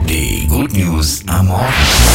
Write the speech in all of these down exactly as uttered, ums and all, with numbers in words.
Die Good News am Morgen.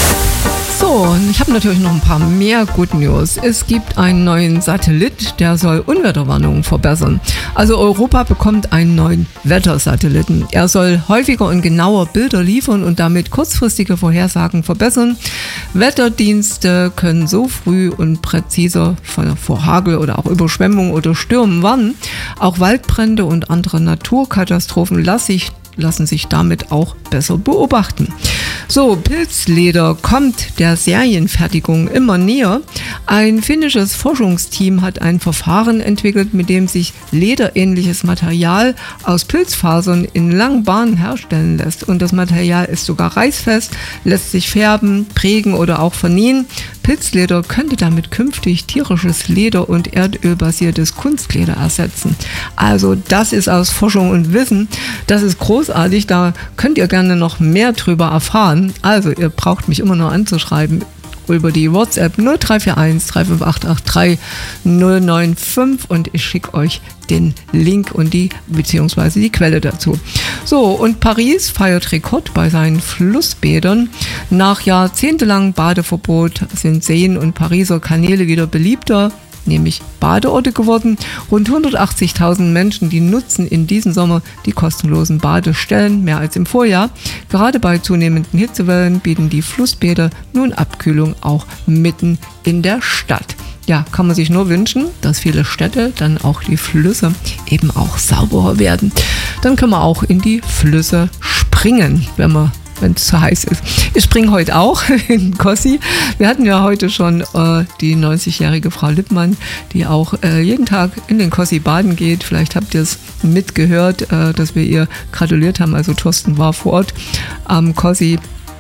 So, und ich habe natürlich noch ein paar mehr Good News. Es gibt einen neuen Satellit, der soll Unwetterwarnungen verbessern. Also Europa bekommt einen neuen Wettersatelliten. Er soll häufiger und genauer Bilder liefern und damit kurzfristige Vorhersagen verbessern. Wetterdienste können so früh und präziser vor Hagel oder auch Überschwemmungen oder Stürmen warnen. Auch Waldbrände und andere Naturkatastrophen lassen sich lassen sich damit auch besser beobachten. So, Pilzleder kommt der Serienfertigung immer näher. Ein finnisches Forschungsteam hat ein Verfahren entwickelt, mit dem sich lederähnliches Material aus Pilzfasern in langen Bahnen herstellen lässt. Und das Material ist sogar reißfest, lässt sich färben, prägen oder auch vernähen. Pilzleder könnte damit künftig tierisches Leder und erdölbasiertes Kunstleder ersetzen. Also das ist aus Forschung und Wissen. Das ist großartig. Da könnt ihr gerne noch mehr drüber erfahren. Also ihr braucht mich immer nur anzuschreiben über die WhatsApp null drei vier eins drei fünf acht acht drei null neun fünf und ich schicke euch den Link und die beziehungsweise die Quelle dazu. So, und Paris feiert Rekord bei seinen Flussbädern. Nach jahrzehntelang Badeverbot sind Seen und Pariser Kanäle wieder beliebter, nämlich Badeorte geworden. Rund hundertachtzigtausend Menschen, die nutzen in diesem Sommer die kostenlosen Badestellen, mehr als im Vorjahr. Gerade bei zunehmenden Hitzewellen bieten die Flussbäder nun Abkühlung auch mitten in der Stadt. Ja, kann man sich nur wünschen, dass viele Städte, dann auch die Flüsse eben auch sauberer werden. Dann können wir auch in die Flüsse springen, wenn wir wenn es zu heiß ist. Ich springe heute auch in Kossi. Wir hatten ja heute schon äh, die neunzigjährige Frau Lippmann, die auch äh, jeden Tag in den Kossi baden geht. Vielleicht habt ihr es mitgehört, äh, dass wir ihr gratuliert haben. Also Thorsten war vor Ort am Kossi.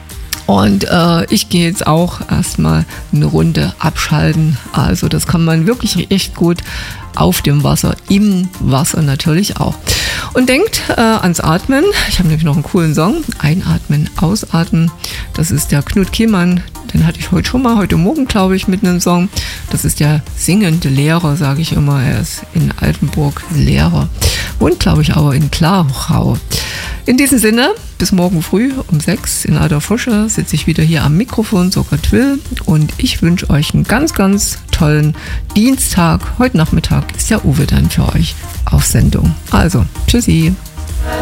Und äh, ich gehe jetzt auch erstmal eine Runde abschalten. Also das kann man wirklich echt gut auf dem Wasser, im Wasser natürlich auch. Und denkt äh, ans Atmen. Ich habe nämlich noch einen coolen Song. Einatmen, ausatmen. Das ist der Knut Kiemann. Den hatte ich heute schon mal, heute Morgen glaube ich, mit einem Song. Das ist der singende Lehrer, sage ich immer. Er ist in Altenburg Lehrer. Und glaube ich auch in Klarau. In diesem Sinne, bis morgen früh um sechs in alter Frische sitze ich wieder hier am Mikrofon, so Gott will. Und ich wünsche euch einen ganz, ganz tollen Dienstag. Heute Nachmittag ist der Uwe dann für euch auf Sendung. Also, tschüssi.